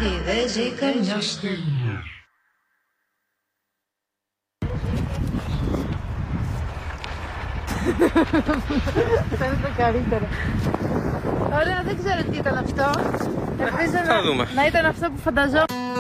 Άντι δεν ζει κανείς. Αυτό είναι το καλύτερο. Ωραία, δεν ξέρω τι ήταν αυτό. Ελπίζω να ήταν αυτό που φανταζόμουν.